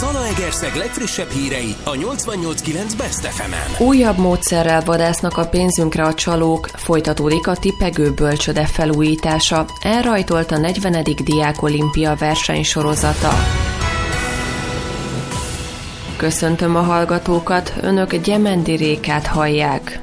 Zalaegerszeg legfrissebb hírei a 88.9 Best FM-en. Újabb módszerrel vadásznak a pénzünkre a csalók, folytatódik a tipegő bölcsöde felújítása. Elrajtolt a 40. Diák Olimpia versenysorozata. Köszöntöm a hallgatókat, önök Gyemendi Rékát hallják.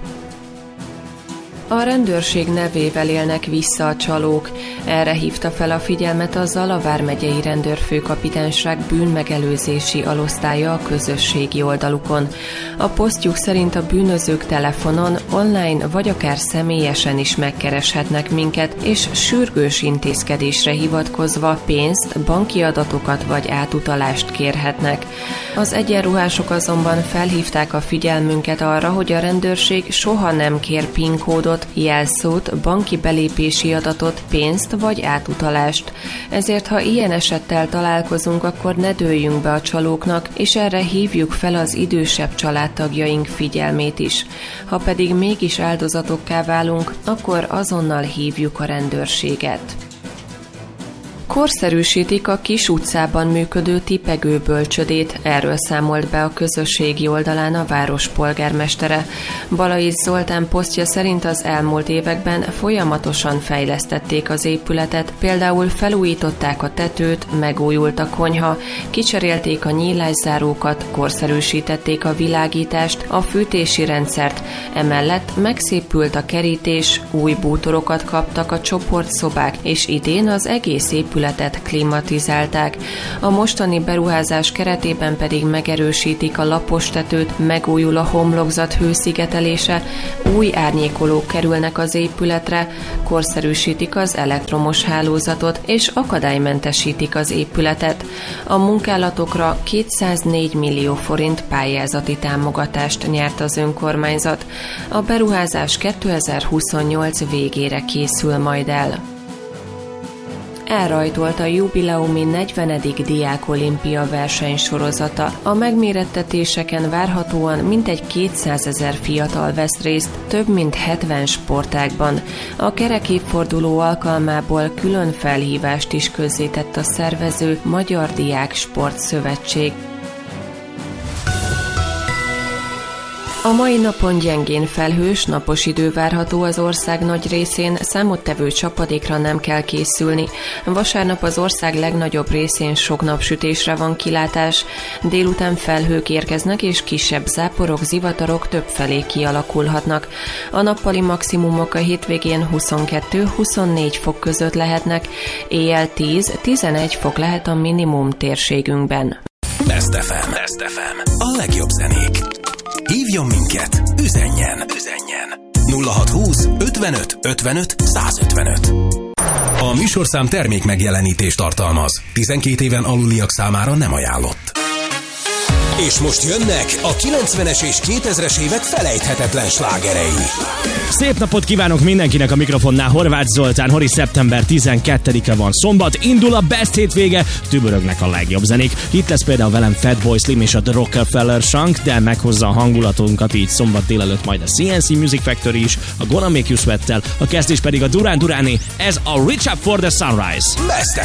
A rendőrség nevével élnek vissza a csalók. Erre hívta fel a figyelmet a Zala vármegyei rendőrfőkapitányság bűnmegelőzési alosztálya a közösségi oldalukon. A posztjuk szerint a bűnözők telefonon, online vagy akár személyesen is megkereshetnek minket, és sürgős intézkedésre hivatkozva pénzt, banki adatokat vagy átutalást kérhetnek. Az egyenruhások azonban felhívták a figyelmünket arra, hogy a rendőrség soha nem kér PIN kódot, jelszót, banki belépési adatot, pénzt vagy átutalást. Ezért, ha ilyen esettel találkozunk, akkor ne dőljünk be a csalóknak, és erre hívjuk fel az idősebb családtagjaink figyelmét is. Ha pedig mégis áldozatokká válunk, akkor azonnal hívjuk a rendőrséget. Korszerűsítik a Kis utcában működő tipegő bölcsödét, erről számolt be a közösségi oldalán a város polgármestere. Balaisz Zoltán posztja szerint az elmúlt években folyamatosan fejlesztették az épületet, például felújították a tetőt, megújult a konyha, kicserélték a nyílászárókat, korszerűsítették a világítást, a fűtési rendszert, emellett megszépült a kerítés, új bútorokat kaptak a csoportszobák, és idén az egész épületet klimatizálták. A mostani beruházás keretében pedig megerősítik a lapos tetőt, megújul a homlokzat hőszigetelése, új árnyékolók kerülnek az épületre, korszerűsítik az elektromos hálózatot és akadálymentesítik az épületet. A munkálatokra 204 millió forint pályázati támogatást nyert az önkormányzat. A beruházás 2028 végére készül majd el. Elrajtolt a jubileumi 40. Diák Olimpia versenysorozata. A megmérettetéseken várhatóan mintegy 200 000 fiatal vesz részt több mint 70 sportágban. A kerekévforduló alkalmából külön felhívást is közzétett a szervező Magyar Diák Sportszövetség. A mai napon gyengén felhős, napos idő várható az ország nagy részén, számottevő csapadékra nem kell készülni. Vasárnap az ország legnagyobb részén sok napsütésre van kilátás, délután felhők érkeznek és kisebb záporok, zivatarok többfelé kialakulhatnak. A nappali maximumok a hétvégén 22-24 fok között lehetnek, éjjel 10-11 fok lehet a minimum térségünkben. Best FM. Best FM. A legjobb zenék. Hívjon minket, üzenjen 0620 55 55 155. A műsorszám termék megjelenítést tartalmaz. 12 éven aluliak számára nem ajánlott. És most jönnek a 90-es és 2000-es évek felejthetetlen slágerei. Szép napot kívánok mindenkinek, a mikrofonnál Horváth Zoltán. Hori, szeptember 12-e van, szombat, indul a Best hétvége, tübörögnek a legjobb zenék. Itt lesz például velem Fatboy Slim és a The Rockefeller Shank, de meghozza a hangulatunkat így szombat délelőtt majd a CNC Music Factory is, a Gonna Make You Sweat-tel, a kezdés pedig a Duran Durané, ez a Reach Up for the Sunrise. Best